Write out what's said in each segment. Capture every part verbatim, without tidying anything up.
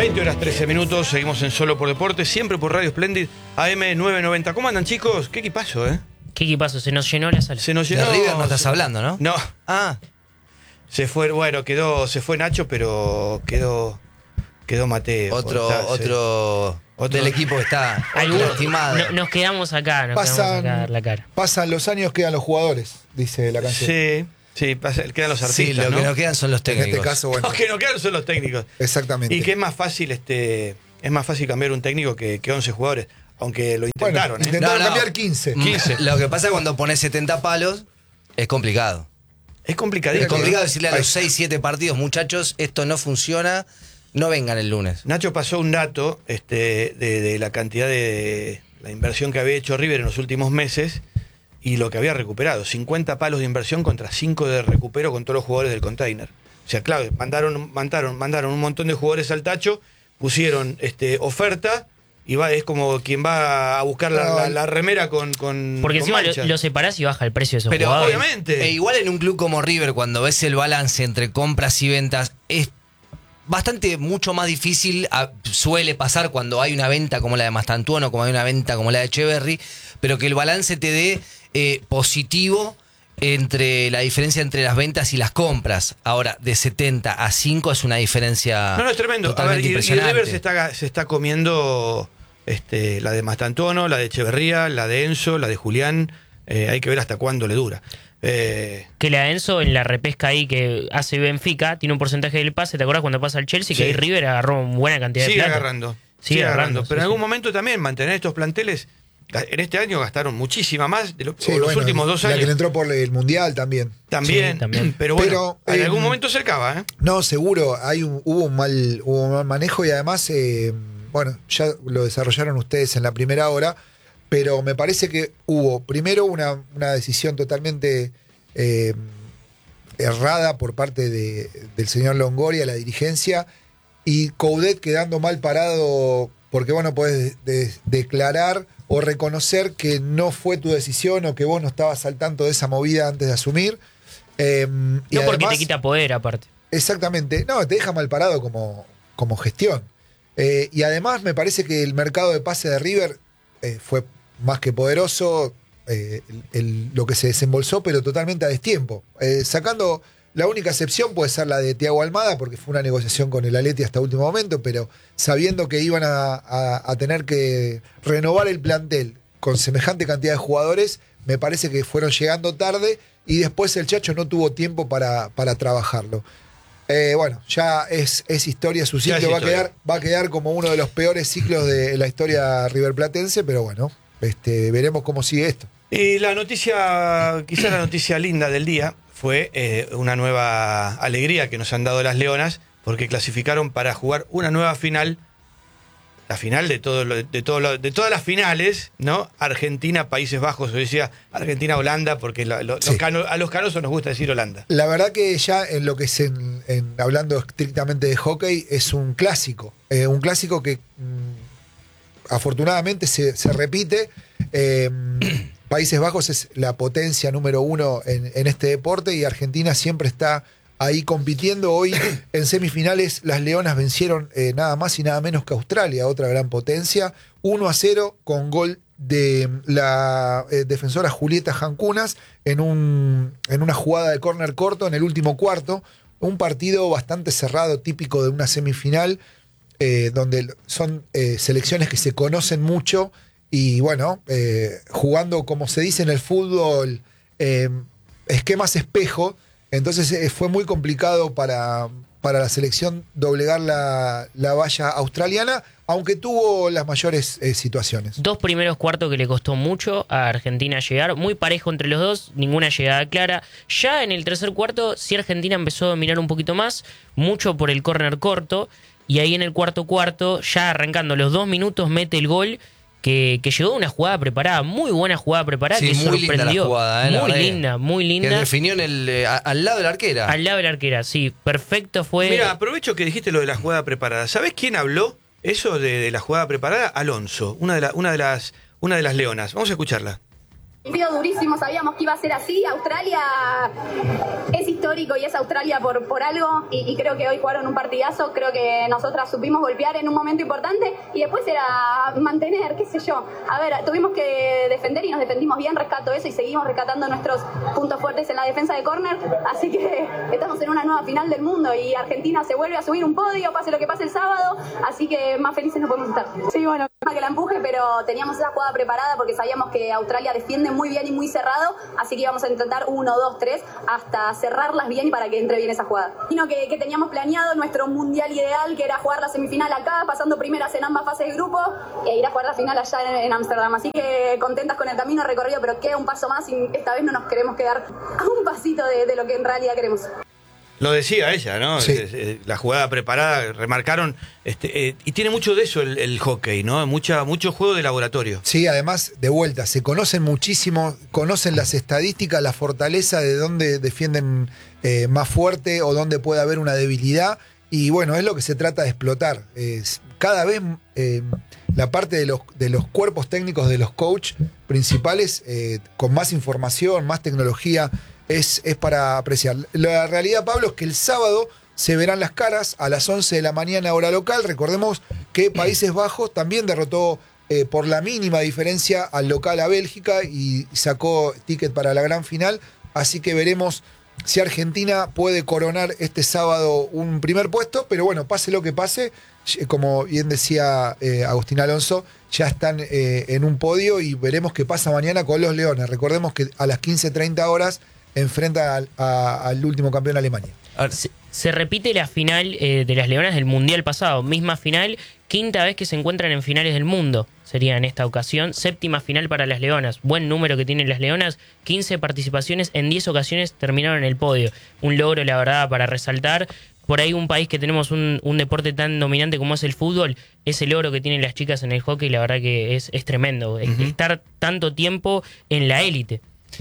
veinte horas trece minutos, seguimos en Solo por Deporte, siempre por Radio Splendid, A M novecientos noventa. ¿Cómo andan, chicos? ¿Qué equipazo, eh? ¿Qué equipazo? Se nos llenó la sala. Se nos llenó. De River no estás hablando, ¿no? No. Ah. Se fue, bueno, quedó, se fue Nacho, pero quedó, quedó Mateo. Otro, Está, otro, sí. otro del equipo que está Algunos- lastimado. no- nos quedamos acá, nos Pasan- quedamos acá a dar la cara. Pasan los años, quedan los jugadores, dice la canción. Sí, sí, pasa- quedan los Sí, artistas, lo ¿no? que nos quedan son los En técnicos. este caso, bueno, Los que no quedan son los técnicos. exactamente. Y que es más fácil, este, es más fácil cambiar un técnico que, que once jugadores, aunque lo Bueno, intentaron, ¿eh? intentaron No, no. cambiar quince. quince. Lo que pasa es cuando pones setenta palos, es complicado. Es complicadito. Es complicado ¿no? decirle a Ahí. los seis, siete partidos, muchachos, esto no funciona, no vengan el lunes. Nacho pasó un dato este, de, de la cantidad de la inversión que había hecho River en los últimos meses y lo que había recuperado. cincuenta palos de inversión contra cinco de recupero con todos los jugadores del container. O sea, claro, mandaron, mandaron, mandaron un montón de jugadores al tacho, pusieron este, oferta y va, es como quien va a buscar la, la- la remera con, con Porque con encima lo, manchas. lo separás y baja el precio de esos Pero jugadores. obviamente. E igual en un club como River, cuando ves el balance entre compras y ventas, es bastante mucho más difícil, a- suele pasar cuando hay una venta como la de Mastantuono, como hay una venta como la de Echeverry, pero que el balance te dé eh, positivo entre la diferencia entre las ventas y las compras. Ahora, de setenta a cinco es una diferencia No, no, es tremendo. A ver, totalmente y, y impresionante. River se está, se está comiendo este, la de Mastantuono, la de Echeverría, la de Enzo, la de Julián. Eh, hay que ver hasta cuándo le dura. Eh, Que la Enzo en la repesca ahí que hace Benfica tiene un porcentaje del pase. ¿Te acuerdas cuando pasa el Chelsea? Sí. Que ahí River agarró una buena cantidad sigue de plata. agarrando. Sigue Sigue agarrando. agarrando, Pero sí, en algún sí. momento también mantener estos planteles. En este año gastaron muchísima más de lo, Sí, o los bueno, últimos dos la años. que le entró por el Mundial también. También, Sí, también. Pero bueno, Pero, en eh, algún momento se acaba, ¿eh? No, seguro, hay un, hubo, un mal, hubo un mal manejo y además, eh, bueno, ya lo desarrollaron ustedes en la primera hora, pero me parece que hubo primero una, una decisión totalmente eh, errada por parte de- del señor Longoria, la dirigencia, y Coudet quedando mal parado porque vos no podés de- de- declarar o reconocer que no fue tu decisión o que vos no estabas al tanto de esa movida antes de asumir. Eh, y No porque además- te quita poder aparte. Exactamente. No, te deja mal parado como, como gestión. Eh, y además me parece que el mercado de pase de River eh, fue más que poderoso, eh, el- el- lo que se desembolsó, pero totalmente a destiempo. Eh, sacando, la única excepción puede ser la de Thiago Almada, porque fue una negociación con el Atleti hasta último momento, pero sabiendo que iban a, a- a tener que renovar el plantel con semejante cantidad de jugadores, me parece que fueron llegando tarde y después el Chacho no tuvo tiempo para, para trabajarlo. Eh, bueno, ya es, es historia, su Ya ciclo es va a, historia. quedar, va a quedar como uno de los peores ciclos de la historia riverplatense, pero bueno, este, veremos cómo sigue esto. Y la noticia, quizás la noticia linda del día, fue eh, una nueva alegría que nos han dado las Leonas, porque clasificaron para jugar una nueva final, la final de todo lo- de todo lo- de todas las finales, ¿no? Argentina, Países Bajos, yo decía Argentina, Holanda, porque la- lo- Sí. los cano- a los canosos nos gusta decir Holanda. La verdad que ya en lo que es en, en- hablando estrictamente de hockey, es un clásico. Eh, un clásico que mm, afortunadamente se, se repite. Eh, Países Bajos es la potencia número uno en, en este deporte y Argentina siempre está ahí compitiendo. Hoy en semifinales las Leonas vencieron eh, nada más y nada menos que Australia, otra gran potencia, uno a cero con gol de la eh, defensora Julieta Jancunas en, un, en una jugada de córner corto en el último cuarto. Un partido bastante cerrado, típico de una semifinal, eh, donde son eh, selecciones que se conocen mucho y bueno, eh, jugando como se dice en el fútbol, eh, esquemas espejo. Entonces eh, fue muy complicado para, para la selección doblegar la, la valla australiana, aunque tuvo las mayores eh, situaciones. Dos primeros cuartos que le costó mucho a Argentina llegar, muy parejo entre los dos, ninguna llegada clara. Ya en el tercer cuarto, sí Argentina empezó a dominar un poquito más, mucho por el córner corto, y ahí en el cuarto cuarto, ya arrancando los dos minutos, mete el gol que, que llegó de una jugada preparada, muy buena jugada preparada, Sí, que muy linda la sorprendió. jugada, eh, la muy verdad que- linda, muy Que linda. definió en el, eh, a- al lado de la arquera. Al lado de la arquera, sí, perfecto fue. Mira, aprovecho que dijiste lo de la jugada preparada. ¿Sabés quién habló eso de, de la jugada preparada? Alonso, una de, la- una de las una de las Leonas. Vamos a escucharla. Partido durísimo, sabíamos que iba a ser así. Australia es histórico. histórico y es Australia por, por algo y, y creo que hoy jugaron un partidazo, creo que nosotras supimos golpear en un momento importante y después era mantener, qué sé yo, a ver, tuvimos que defender y nos defendimos bien, rescato eso y seguimos rescatando nuestros puntos fuertes en la defensa de córner, así que estamos en una nueva final del mundo y Argentina se vuelve a subir un podio, pase lo que pase el sábado, así que más felices no podemos estar. Sí, bueno, que la empuje, pero teníamos esa jugada preparada porque sabíamos que Australia defiende muy bien y muy cerrado, así que íbamos a intentar uno, dos, tres, hasta cerrarlas bien y para que entre bien esa jugada. Sino que, que teníamos planeado nuestro mundial ideal, que era jugar la semifinal acá, pasando primeras en ambas fases de grupo, e ir a jugar la final allá en Ámsterdam. Así que contentas con el camino recorrido, pero queda un paso más y esta vez no nos queremos quedar a un pasito de, de lo que en realidad queremos. Lo decía ella, ¿no? Sí. La jugada preparada, remarcaron, este, eh, y tiene mucho de eso el, el hockey, ¿no? Mucha, mucho juego de laboratorio. Sí, además, de vuelta, se conocen muchísimo, conocen las estadísticas, la fortaleza de dónde defienden eh, más fuerte o dónde puede haber una debilidad. Y bueno, es lo que se trata de explotar. Es, cada vez eh, la parte de los, de los cuerpos técnicos de los coaches principales, eh, con más información, más tecnología, es, es para apreciar. La realidad, Pablo, es que el sábado se verán las caras a las once de la mañana hora local. Recordemos que Países Bajos también derrotó eh, por la mínima diferencia al local a Bélgica y sacó ticket para la gran final. Así que veremos si Argentina puede coronar este sábado un primer puesto. Pero bueno, pase lo que pase, como bien decía eh, Agustín Alonso, ya están eh, en un podio y veremos qué pasa mañana con los Leones. Recordemos que a las quince treinta horas enfrenta al, a, al último campeón de Alemania. Se, se repite la final eh, de las Leonas del Mundial pasado. Misma final, quinta vez que se encuentran en finales del mundo. Sería en esta ocasión. Séptima final para las Leonas. Buen número que tienen las Leonas. quince participaciones, en diez ocasiones terminaron en el podio. Un logro, la verdad, para resaltar. Por ahí un país que tenemos un, un deporte tan dominante como es el fútbol, ese logro que tienen las chicas en el hockey, la verdad que es, es tremendo. Uh-huh. Estar tanto tiempo en la élite.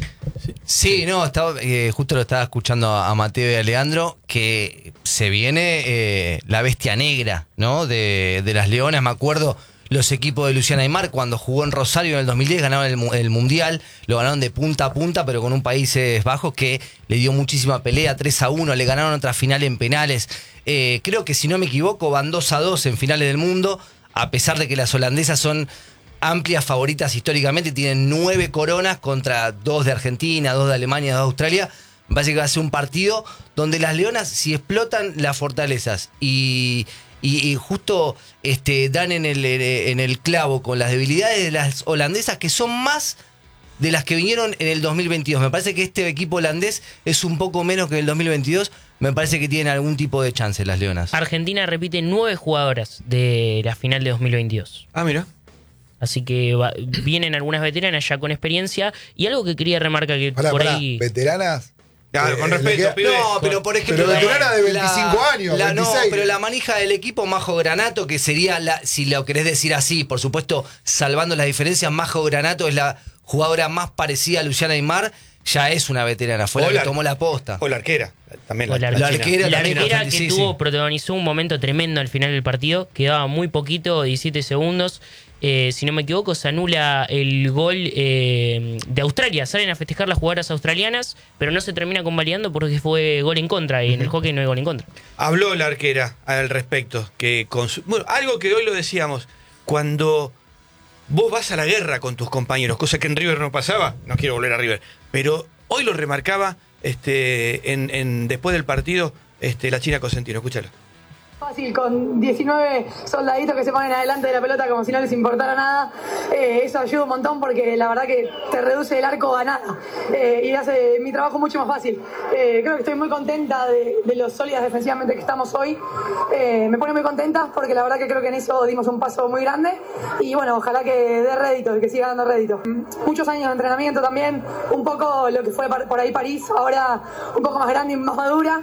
Sí, no, estaba, eh, justo lo estaba escuchando a Mateo y a Leandro, que se viene eh, la bestia negra, ¿no? De, de las Leonas. Me acuerdo los equipos de Luciana Aymar cuando jugó en Rosario en el dos mil diez, ganaron el, el Mundial, lo ganaron de punta a punta, pero con un Países Bajos que le dio muchísima pelea, tres a uno, le ganaron otra final en penales. Eh, creo que si no me equivoco van dos a dos en finales del mundo, a pesar de que las holandesas son amplias favoritas históricamente, tienen nueve coronas contra dos de Argentina, dos de Alemania, dos de Australia. Me parece que va a ser un partido donde las Leonas, si explotan las fortalezas y, y, y justo este, dan en el, en el clavo con las debilidades de las holandesas, que son más de las que vinieron en el dos mil veintidós. Me parece que este equipo holandés es un poco menos que el dos mil veintidós. Me parece que tienen algún tipo de chance las Leonas. Argentina repite nueve jugadoras de la final de dos mil veintidós. Ah, mira. Así que va, vienen algunas veteranas ya con experiencia. Y algo que quería remarcar que pará, por pará, ahí... ¿veteranas? Claro, Eh, con le respeto, queda- pibe. No, pero por ejemplo... Pero la- veterana de veinticinco la- años, la- no, veintiséis. pero la manija del equipo, Majo Granato, que sería, la, si lo querés decir así, por supuesto, salvando las diferencias, Majo Granato es la jugadora más parecida a Luciana Aymar, ya es una veterana, fue O la la- que tomó la posta. O la arquera. También O la, la la arquera. china. La también, arquera sí, que sí. tuvo, protagonizó un momento tremendo al final del partido, quedaba muy poquito, diecisiete segundos. Eh, si no me equivoco, se anula el gol eh, de Australia. Salen a festejar las jugadoras australianas, pero no se termina convalidando porque fue gol en contra. Y en el hockey no hay gol en contra. Habló la arquera al respecto. Que con su- bueno, algo que hoy lo decíamos. Cuando vos vas a la guerra con tus compañeros, cosa que en River no pasaba, no quiero volver a River, pero hoy lo remarcaba este, en, en- después del partido este, la China Cosentino. Escúchalo. Fácil, con diecinueve soldaditos que se ponen adelante de la pelota como si no les importara nada. Eh, eso ayuda un montón porque la verdad que te reduce el arco a nada eh, y hace mi trabajo mucho más fácil. Eh, creo que estoy muy contenta de, de lo sólidas defensivamente que estamos hoy. Eh, me pone muy contenta porque la verdad que creo que en eso dimos un paso muy grande y bueno, ojalá que dé rédito y que siga dando rédito. Muchos años de entrenamiento también, un poco lo que fue por ahí París, ahora un poco más grande y más madura.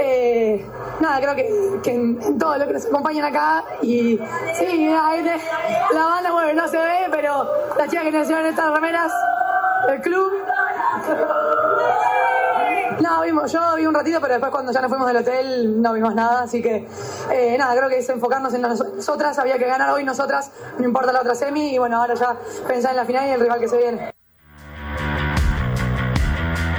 Eh, nada, creo que, que en, en todo lo que nos acompañan acá y sí, mira, este, la banda, bueno, no se ve, pero las chicas que nos llevan estas remeras, el club. No, vimos, yo vi un ratito, pero después cuando ya nos fuimos del hotel no vimos nada, así que eh, nada, creo que es enfocarnos en nos- nosotras, había que ganar hoy nosotras, no importa la otra semi, y bueno, ahora ya pensar en la final y el rival que se viene.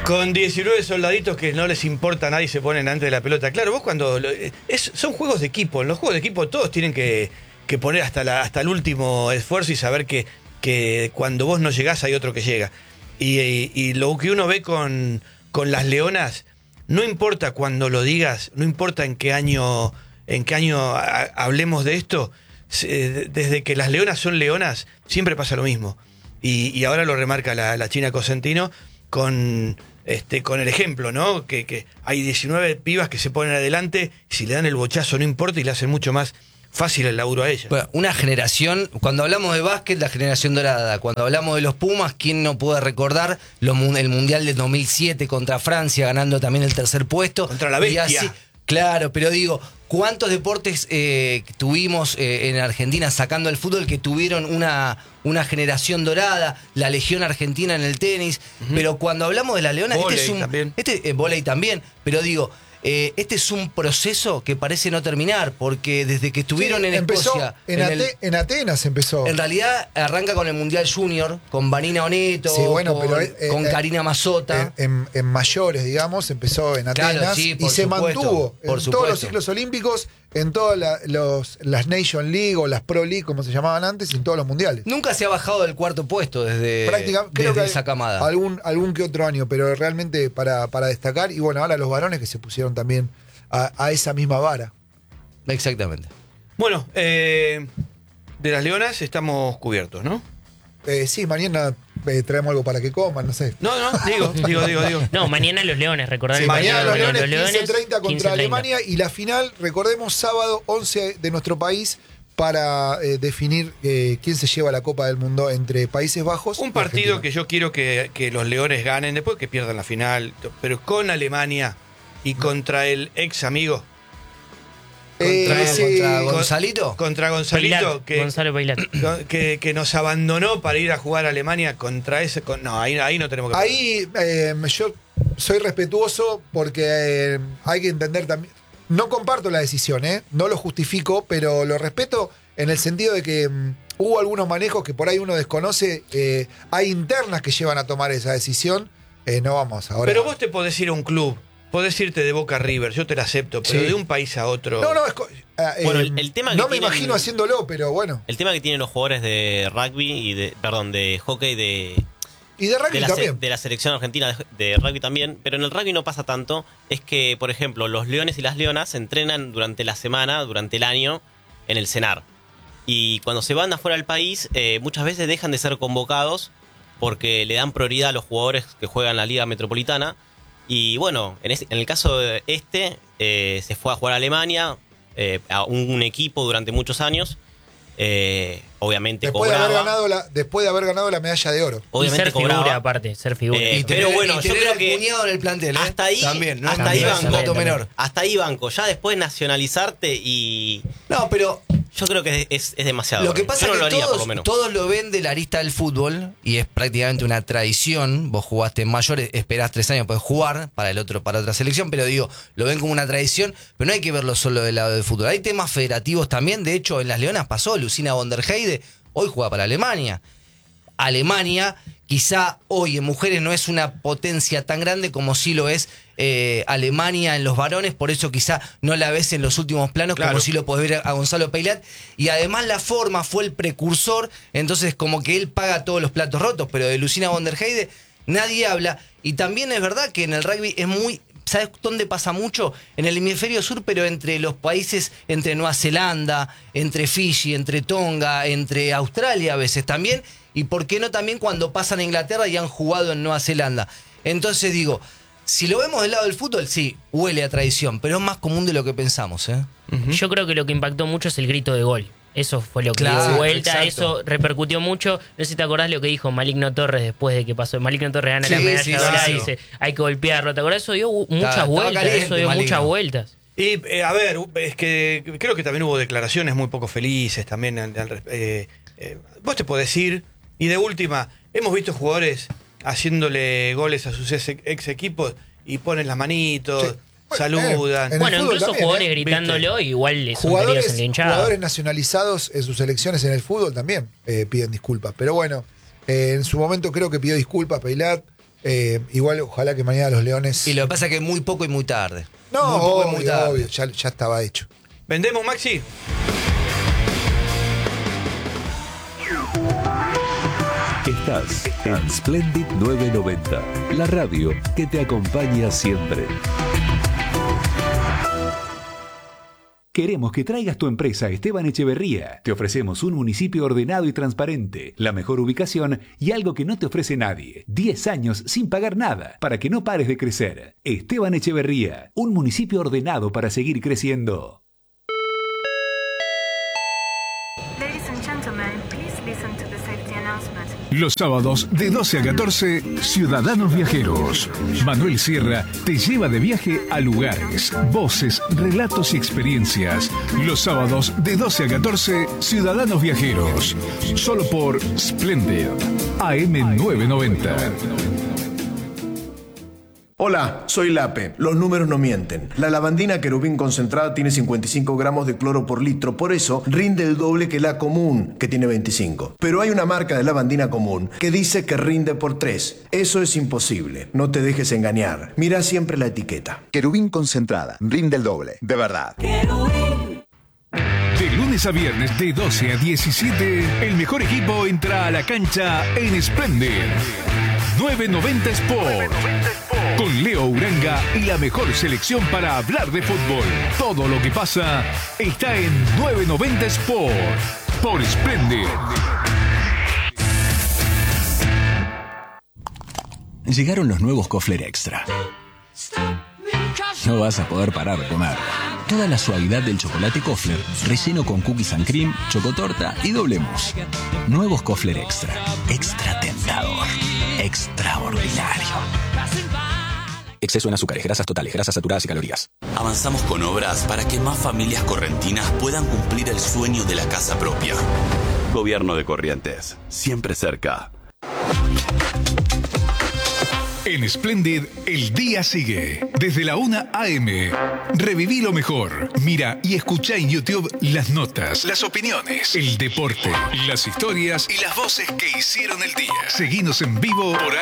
Con diecinueve soldaditos que no les importa a nadie, se ponen antes de la pelota. Claro, vos cuando... lo- es, son juegos de equipo. En los juegos de equipo todos tienen que, que poner hasta, la, hasta el último esfuerzo y saber que, que cuando vos no llegás hay otro que llega. Y, y- y lo que uno ve con, con las Leonas, no importa cuando lo digas, no importa en qué año, en qué año a- hablemos de esto, se- desde que las Leonas son leonas, siempre pasa lo mismo. Y, y ahora lo remarca la, la China Cosentino con, este, con el ejemplo, ¿no? Que, que hay diecinueve pibas que se ponen adelante, si le dan el bochazo no importa y le hacen mucho más fácil el laburo a ellas. Bueno, una generación, cuando hablamos de básquet, la generación dorada. Cuando hablamos de los Pumas, ¿quién no puede recordar los mun- el Mundial del dos mil siete contra Francia, ganando también el tercer puesto? Contra la Y bestia. así- claro, pero digo, ¿cuántos deportes eh, tuvimos eh, en Argentina sacando el fútbol que tuvieron una, una generación dorada? La Legión Argentina en el tenis. Pero cuando hablamos de la Leona, este Vóley es un. también. Este, eh, vóley también, pero digo. eh, este es un proceso que parece no terminar, porque desde que estuvieron Sí, en empezó Escocia. en, en el- Ate- en Atenas empezó. en realidad arranca con el Mundial Junior, con Vanina Oneto, Sí, bueno, con, pero, eh, con eh, Karina Mazota. En, en- en mayores, digamos, empezó en Claro, Atenas sí, y por se supuesto, mantuvo por en todos supuesto. los ciclos olímpicos, en todas la- los- las Nation League o las Pro League, como se llamaban antes, y en todos los mundiales. Nunca se ha bajado del cuarto puesto desde, Prácticamente, creo desde que esa camada. Algún, algún que otro año, pero realmente para, para destacar. Y bueno, ahora los varones que se pusieron también a, a esa misma vara. Exactamente. Bueno, eh, de las Leonas estamos cubiertos, ¿no? Eh, sí, mañana eh, traemos algo para que coman, no sé. No, no, digo, digo, digo, digo. No, mañana los Leones, recordad Sí, que mañana los mañana Leones, quince treinta contra quince treinta. Alemania y la final, recordemos, sábado once de nuestro país para eh, definir eh, quién se lleva la Copa del Mundo entre Países Bajos Un y partido Argentina. que yo quiero que, que los Leones ganen, después que pierdan la final, pero con Alemania y contra el ex amigo, Eh, Contra, sí, contra con- Gonzalito. contra Gonzalito, Peilat, que, Gonzalo Peilat. que, que nos abandonó para ir a jugar a Alemania contra ese. Con, no, ahí, ahí no tenemos que. Ahí eh, yo soy respetuoso porque eh, hay que entender también. No comparto la decisión, ¿eh? No lo justifico, pero lo respeto en el sentido de que mm, hubo algunos manejos que por ahí uno desconoce. eh, hay internas que llevan a tomar esa decisión. Eh, no vamos ahora. Pero vos te podés ir a un club, podés irte de Boca a River, yo te lo acepto, pero Sí. de un país a otro. No, no, es co- ah, eh, Bueno, el- el tema que no me tienen- imagino haciéndolo, pero bueno. El tema que tienen los jugadores de rugby y de, perdón, de hockey de, Y de rugby de, la, se- también. de la selección argentina de, de rugby también, pero en el rugby no pasa tanto, es que, por ejemplo, los leones y las leonas se entrenan durante la semana, durante el año, en el CENAR. Y cuando se van afuera del país, eh, muchas veces dejan de ser convocados porque le dan prioridad a los jugadores que juegan la Liga Metropolitana. Y bueno, en, este- en el caso de este, eh, se fue a jugar a Alemania, eh, a un, un equipo durante muchos años. Eh, obviamente Después de, cobraba. haber ganado la, después de haber ganado la medalla de oro. Y Obviamente ser cobraba. figura aparte, ser figura. Eh, Y pero tener- bueno, y yo tener creo al que cuñado en el plantel, ¿eh? hasta ahí, También, ¿no? hasta No ahí es un banco. dato menor. Hasta ahí banco. Ya después nacionalizarte y No, pero yo creo que es, es demasiado. lo que ¿eh? pasa yo no es lo que haría, por lo todos, menos. todos lo ven de la arista del fútbol y es prácticamente una tradición. Vos jugaste en mayores, esperás tres años, podés jugar para el otro, para otra selección, pero digo, lo ven como una tradición, pero no hay que verlo solo del lado del fútbol. Hay temas federativos también. De hecho, en las Leonas pasó, Lucina von der Heide hoy juega para Alemania. Alemania, quizá hoy en mujeres no es una potencia tan grande como sí lo es eh, Alemania en los varones, por eso quizá no la ves en los últimos planos Claro. como sí lo podés ver a Gonzalo Peilat. Y además la forma fue el precursor, entonces como que él paga todos los platos rotos, pero de Lucina von der Heide nadie habla. Y también es verdad que en el rugby es muy... ¿Sabes dónde pasa mucho? En el hemisferio sur, pero entre los países, entre Nueva Zelanda, entre Fiji, entre Tonga, entre Australia a veces también. Y por qué no también cuando pasan a Inglaterra y han jugado en Nueva Zelanda. Entonces digo, si lo vemos del lado del fútbol, sí, huele a tradición, pero es más común de lo que pensamos, ¿eh? Yo creo que lo que impactó mucho es el grito de gol. Eso fue lo que Claro, dio vuelta, exacto. eso repercutió mucho. No sé si te acordás lo que dijo Maligno Torres después de que pasó. Maligno Torres gana la Sí, medalla sí, dorada sí, y sí. dice, hay que golpearlo. ¿Te acordás? Eso dio muchas estaba vueltas, caliente, eso dio Maligno. muchas vueltas. Y eh, a ver, es que creo que también hubo declaraciones muy poco felices también. al- al res- eh, eh, vos te podés ir, y de última, hemos visto jugadores haciéndole goles a sus ex, ex equipos y ponen las manitos, Sí. Bueno, saludan. en el Bueno, fútbol incluso también, jugadores ¿eh? gritándolo, igual son queridos Jugadores, en la hinchada. jugadores nacionalizados en sus selecciones en el fútbol también eh, piden disculpas. Pero bueno, eh, en su momento creo que pidió disculpas Peilat. Eh, igual, ojalá que mañana los Leones. Y lo que pasa es que muy poco y muy tarde. No, muy poco obvio, y muy tarde. obvio, ya, ya estaba hecho. ¿Vendemos, Maxi? Estás en Splendid novecientos noventa, la radio que te acompaña siempre. Queremos que traigas tu empresa a Esteban Echeverría. Te ofrecemos un municipio ordenado y transparente, la mejor ubicación y algo que no te ofrece nadie. diez años sin pagar nada, para que no pares de crecer. Esteban Echeverría, un municipio ordenado para seguir creciendo. Ladies and gentlemen, please listen to the safety announcement. Los sábados de doce a catorce, Ciudadanos Viajeros. Manuel Sierra te lleva de viaje a lugares, voces, relatos y experiencias. Los sábados de doce a catorce, Ciudadanos Viajeros. Solo por Splendid, A M novecientos noventa. Hola, soy Lape. Los números no mienten. La lavandina querubín concentrada tiene cincuenta y cinco gramos de cloro por litro, por eso rinde el doble que la común, que tiene veinticinco. Pero hay una marca de lavandina común que dice que rinde por tres. Eso es imposible. No te dejes engañar. Mira siempre la etiqueta. Querubín concentrada. Rinde el doble. De verdad. De lunes a viernes de doce a diecisiete, el mejor equipo entra a la cancha en Splendid. novecientos noventa Sport. Con Leo Uranga y la mejor selección para hablar de fútbol. Todo lo que pasa está en novecientos noventa Sport. Por Splendid. Llegaron los nuevos Kofler Extra. No vas a poder parar de comer. Toda la suavidad del chocolate Kofler, relleno con cookies and cream, chocotorta y doble mousse. Nuevos Kofler Extra. Extra tentador. Extraordinario. Exceso en azúcares, grasas totales, grasas saturadas y calorías. Avanzamos con obras para que más familias correntinas puedan cumplir el sueño de la casa propia. Gobierno de Corrientes, siempre cerca. En Splendid, el día sigue. Desde la una a eme. Reviví lo mejor. Mira y escucha en YouTube las notas, las opiniones, el deporte, las historias y las voces que hicieron el día. Seguinos en vivo por